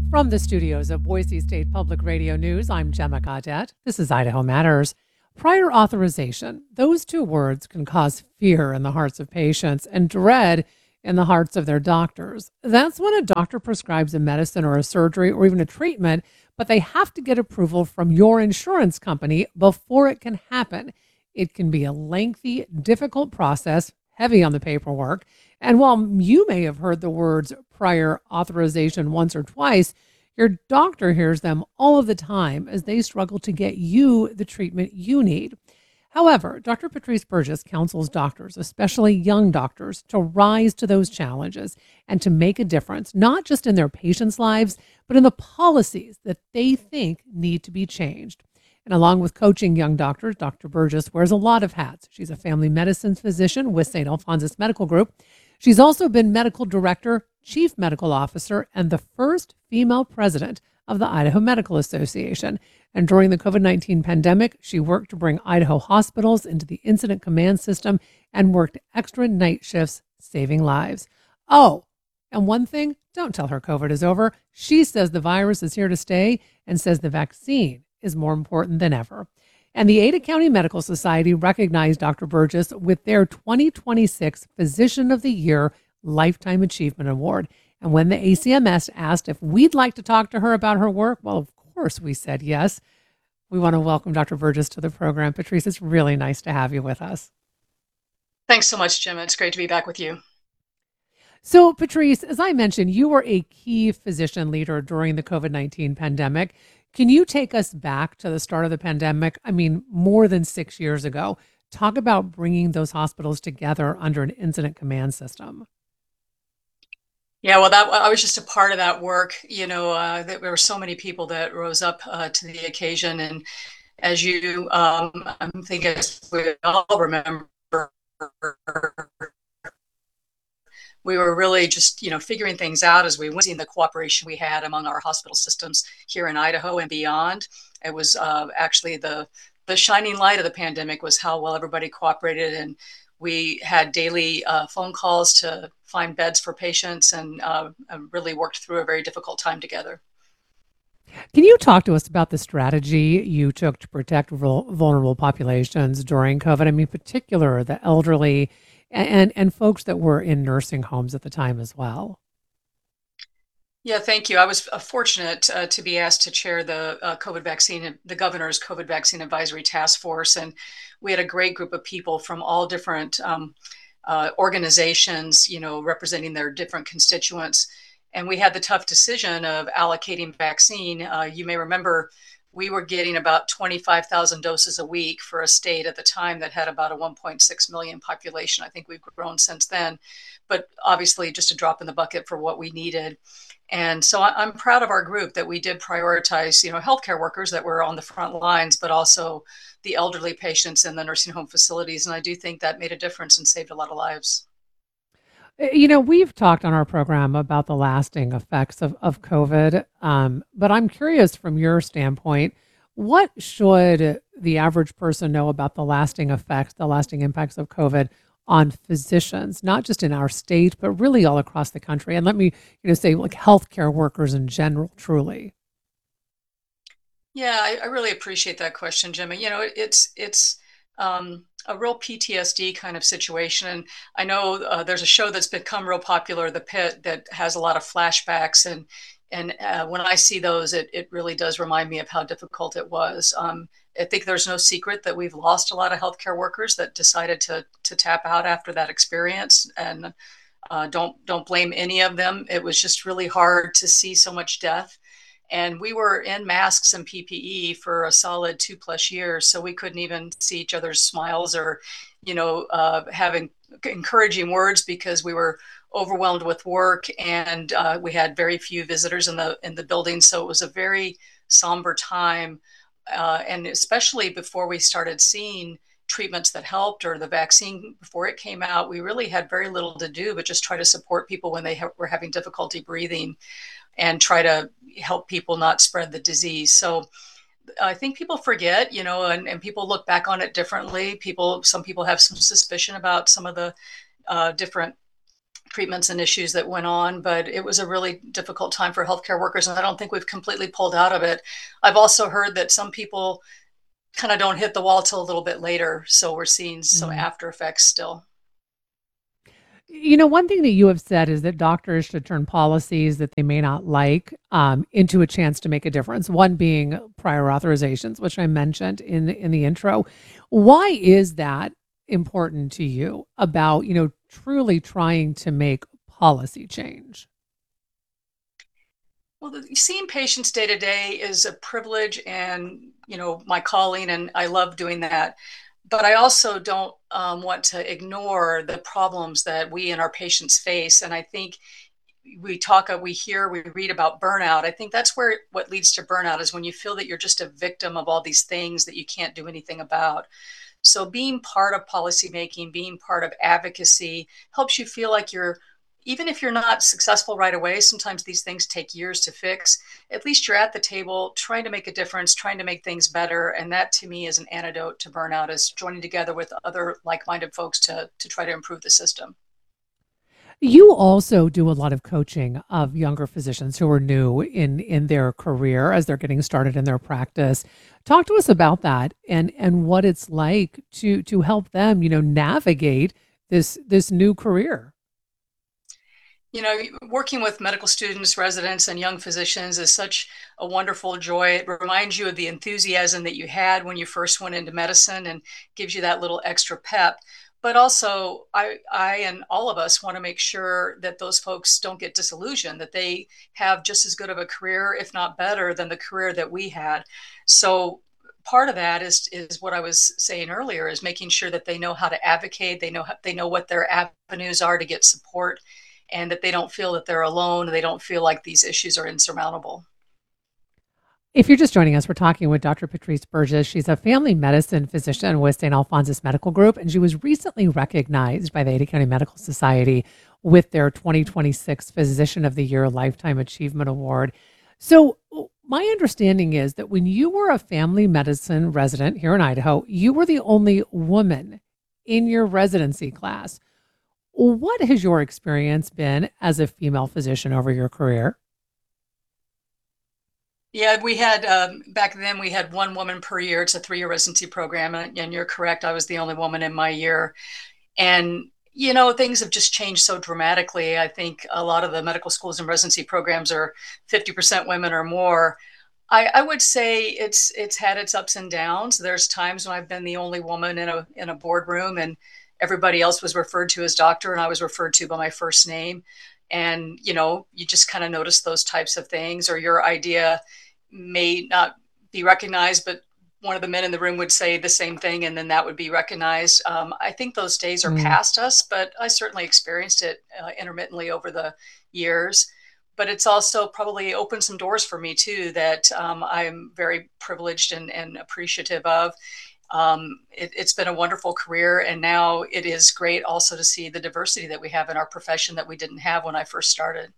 From the studios of Boise State Public Radio News, I'm Gemma Gaudette. This is Idaho Matters. Prior authorization, those two words can cause fear in the hearts of patients and dread in the hearts of their doctors. That's when a doctor prescribes a medicine or a surgery or even a treatment, but they have to get approval from your insurance company before it can happen. It can be a lengthy, difficult process, heavy on the paperwork. And while you may have heard the words prior authorization once or twice, your doctor hears them all of the time as they struggle to get you the treatment you need. However, Dr. Patrice Burgess counsels doctors, especially young doctors, to rise to those challenges and to make a difference, not just in their patients' lives, but in the policies that they think need to be changed. And along with coaching young doctors, Dr. Burgess wears a lot of hats. She's a family medicine physician with St. Alphonsus Medical Group. She's also been medical director, chief medical officer, and the first female president of the Idaho Medical Association. And during the COVID-19 pandemic, she worked to bring Idaho hospitals into the incident command system and worked extra night shifts, saving lives. Oh, and one thing, don't tell her COVID is over. She says the virus is here to stay and says the vaccine is more important than ever. And the Ada County Medical Society recognized Dr. Burgess with their 2026 Physician of the Year Lifetime Achievement Award. And when the ACMS asked if we'd like to talk to her about her work, well, of course we said yes. We want to welcome Dr. Burgess to the program. Patrice, it's really nice to have you with us. Thanks so much, Jim. It's great to be back with you. So, Patrice, as I mentioned, you were a key physician leader during the COVID-19 pandemic. Can you take us back to the start of the pandemic? I mean, more than 6 years ago. Talk about bringing those hospitals together under an incident command system. Yeah, well, that I was just a part of that work. There were so many people that rose up to the occasion, and as I'm thinking, as we all remember, we were really just, figuring things out as we went, seeing the cooperation we had among our hospital systems here in Idaho and beyond. It was actually the shining light of the pandemic was how well everybody cooperated, and we had daily phone calls to find beds for patients and really worked through a very difficult time together. Can you talk to us about the strategy you took to protect vulnerable populations during COVID? I mean, particular the elderly and folks that were in nursing homes at the time as well. Yeah, thank you. I was fortunate to be asked to chair the governor's COVID vaccine advisory task force, and we had a great group of people from all different organizations, representing their different constituents. And we had the tough decision of allocating vaccine. You may remember we were getting about 25,000 doses a week for a state at the time that had about a 1.6 million population. I think we've grown since then, but obviously just a drop in the bucket for what we needed. And so I'm proud of our group that we did prioritize, healthcare workers that were on the front lines, but also the elderly patients in the nursing home facilities. And I do think that made a difference and saved a lot of lives. We've talked on our program about the lasting effects of COVID, but I'm curious from your standpoint, what should the average person know about the lasting effects, the lasting impacts of COVID on physicians, not just in our state, but really all across the country? And let me, say like healthcare workers in general, truly. Yeah, I really appreciate that question, Jimmy. It's a real PTSD kind of situation. And I know there's a show that's become real popular, The Pit, that has a lot of flashbacks. And when I see those, it really does remind me of how difficult it was. I think there's no secret that we've lost a lot of healthcare workers that decided to tap out after that experience. And don't blame any of them. It was just really hard to see so much death. And we were in masks and PPE for a solid 2+ years, so we couldn't even see each other's smiles or, having encouraging words because we were overwhelmed with work, and we had very few visitors in the building. So it was a very somber time, and especially before we started seeing treatments that helped or the vaccine before it came out, we really had very little to do but just try to support people when they were having difficulty breathing and try to help people not spread the disease. So I think people forget, and people look back on it differently. Some people have some suspicion about some of the different treatments and issues that went on, but it was a really difficult time for healthcare workers, and I don't think we've completely pulled out of it. I've also heard that some people kind of don't hit the wall till a little bit later, so we're seeing some Mm. after effects still. One thing that you have said is that doctors should turn policies that they may not like into a chance to make a difference. One being prior authorizations, which I mentioned in the intro. Why is that important to you about truly trying to make policy change? Well, seeing patients day to day is a privilege and, my calling, and I love doing that. But I also don't want to ignore the problems that we and our patients face. And I think we hear, we read about burnout. I think that's where what leads to burnout is when you feel that you're just a victim of all these things that you can't do anything about. So being part of policymaking, being part of advocacy helps you feel like even if you're not successful right away, sometimes these things take years to fix. At least you're at the table trying to make a difference, trying to make things better. And that to me is an antidote to burnout, is joining together with other like-minded folks to try to improve the system. You also do a lot of coaching of younger physicians who are new in their career as they're getting started in their practice. Talk to us about that and what it's like to help them, navigate this new career. Working with medical students, residents, and young physicians is such a wonderful joy. It reminds you of the enthusiasm that you had when you first went into medicine and gives you that little extra pep. But also, I and all of us want to make sure that those folks don't get disillusioned, that they have just as good of a career, if not better, than the career that we had. So part of that is what I was saying earlier, is making sure that they know how to advocate, they know what their avenues are to get support, and that they don't feel that they're alone. They don't feel like these issues are insurmountable. If you're just joining us, we're talking with Dr. Patrice Burgess. She's a family medicine physician with St. Alphonsus Medical Group, and she was recently recognized by the Ada County Medical Society with their 2026 Physician of the Year Lifetime Achievement Award. So, my understanding is that when you were a family medicine resident here in Idaho, you were the only woman in your residency class. What has your experience been as a female physician over your career? Yeah, we had back then we had one woman per year. It's a 3-year residency program, and you're correct. I was the only woman in my year, and things have just changed so dramatically. I think a lot of the medical schools and residency programs are 50% women or more. I would say it's had its ups and downs. There's times when I've been the only woman in a boardroom, and everybody else was referred to as doctor, and I was referred to by my first name. And you just kind of notice those types of things, or your idea may not be recognized, but one of the men in the room would say the same thing, and then that would be recognized. I think those days are Mm. past us, but I certainly experienced it intermittently over the years. But it's also probably opened some doors for me too that I'm very privileged and appreciative of. It's been a wonderful career, and now it is great also to see the diversity that we have in our profession that we didn't have when I first started.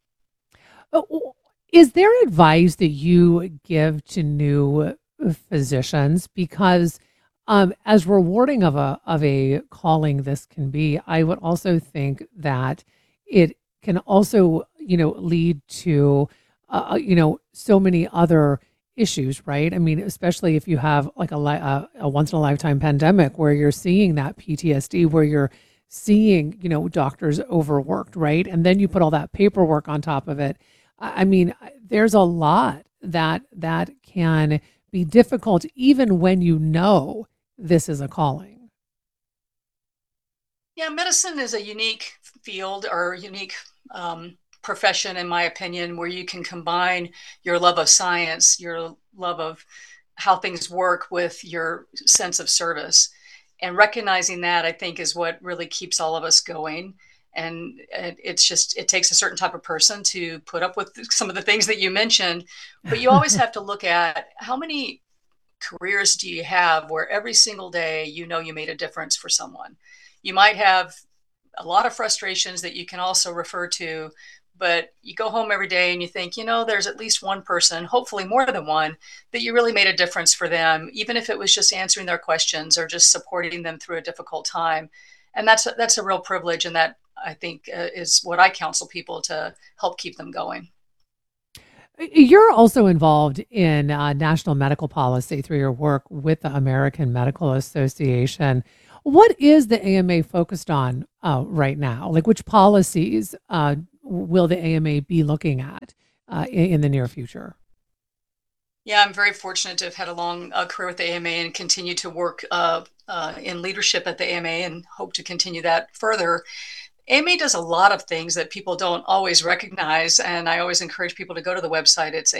Is there advice that you give to new physicians? Because as rewarding of a calling this can be, I would also think that it can also lead to so many other issues, right? I mean, especially if you have like a once in a lifetime pandemic where you're seeing that PTSD, where you're seeing doctors overworked, right? And then you put all that paperwork on top of it. I mean, there's a lot that can be difficult even when this is a calling. Yeah, medicine is a unique field, or unique profession, in my opinion, where you can combine your love of science, your love of how things work, with your sense of service. And recognizing that, I think, is what really keeps all of us going. And it takes a certain type of person to put up with some of the things that you mentioned. But you always have to look at how many careers do you have where every single day you made a difference for someone. You might have a lot of frustrations that you can also refer to, but you go home every day and you think, there's at least one person, hopefully more than one, that you really made a difference for them, even if it was just answering their questions or just supporting them through a difficult time. And that's a real privilege, and that I think is what I counsel people to help keep them going. You're also involved in national medical policy through your work with the American Medical Association. What is the AMA focused on right now? Like, which policies will the AMA be looking at in the near future? Yeah, I'm very fortunate to have had a long career with the AMA and continue to work in leadership at the AMA and hope to continue that further. AMA does a lot of things that people don't always recognize, and I always encourage people to go to the website. It's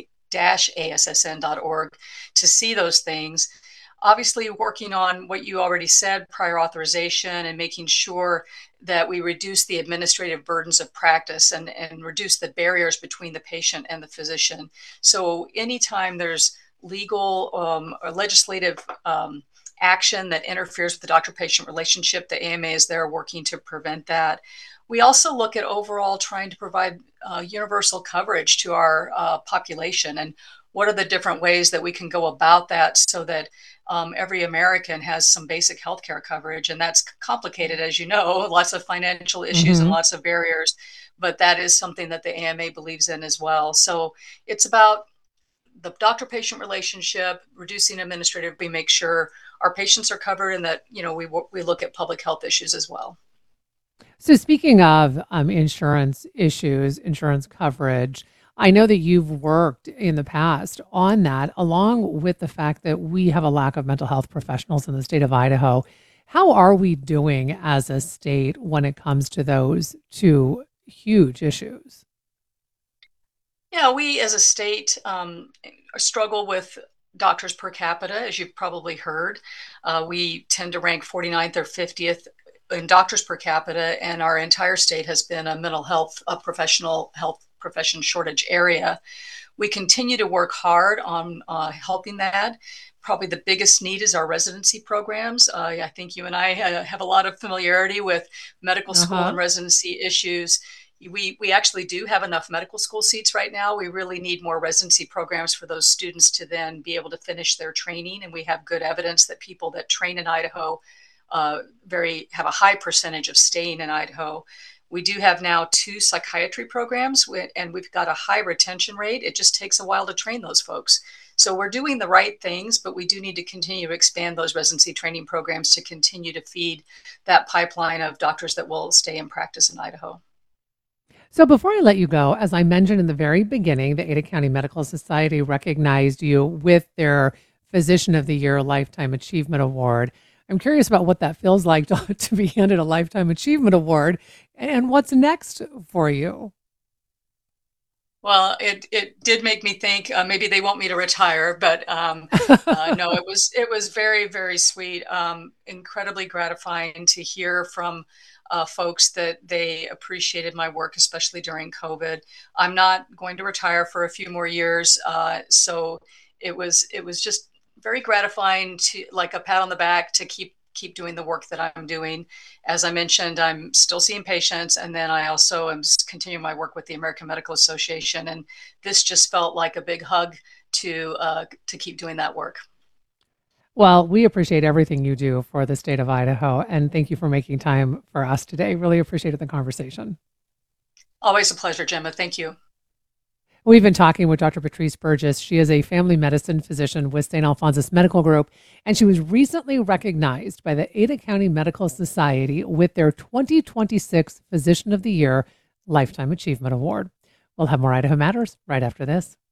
ama-assn.org to see those things. Obviously, working on what you already said, prior authorization, and making sure that we reduce the administrative burdens of practice and reduce the barriers between the patient and the physician. So anytime there's legal or legislative action that interferes with the doctor-patient relationship, the AMA is there working to prevent that. We also look at overall trying to provide universal coverage to our population, and what are the different ways that we can go about that so that every American has some basic healthcare coverage. And that's complicated, as you know, lots of financial issues and Hmm. lots of barriers, but that is something that the AMA believes in as well. So it's about the doctor-patient relationship, reducing administrative, we make sure our patients are covered, and that we look at public health issues as well. So, speaking of insurance issues, insurance coverage, I know that you've worked in the past on that, along with the fact that we have a lack of mental health professionals in the state of Idaho. How are we doing as a state when it comes to those two huge issues? Yeah, we as a state struggle with doctors per capita, as you've probably heard. We tend to rank 49th or 50th in doctors per capita, and our entire state has been a mental health, a professional health profession shortage area. We continue to work hard on helping that. Probably the biggest need is our residency programs. I think you and I have a lot of familiarity with medical school and Uh-huh. residency issues. We actually do have enough medical school seats right now. We really need more residency programs for those students to then be able to finish their training. And we have good evidence that people that train in Idaho have a high percentage of staying in Idaho. We do have now 2 psychiatry programs, and we've got a high retention rate. It just takes a while to train those folks. So we're doing the right things, but we do need to continue to expand those residency training programs to continue to feed that pipeline of doctors that will stay in practice in Idaho. So before I let you go, as I mentioned in the very beginning, the Ada County Medical Society recognized you with their Physician of the Year Lifetime Achievement Award. I'm curious about what that feels like to be handed a Lifetime Achievement Award and what's next for you. Well, it did make me think maybe they want me to retire, but no, it was very very sweet, incredibly gratifying to hear from folks that they appreciated my work, especially during COVID. I'm not going to retire for a few more years, so it was just very gratifying to like a pat on the back to keep doing the work that I'm doing. As I mentioned, I'm still seeing patients, and then I also am continuing my work with the American Medical Association. And this just felt like a big hug to keep doing that work. Well, we appreciate everything you do for the state of Idaho, and thank you for making time for us today. Really appreciated the conversation. Always a pleasure, Gemma. Thank you. We've been talking with Dr. Patrice Burgess. She is a family medicine physician with St. Alphonsus Medical Group, and she was recently recognized by the Ada County Medical Society with their 2026 Physician of the Year Lifetime Achievement Award. We'll have more Idaho Matters right after this.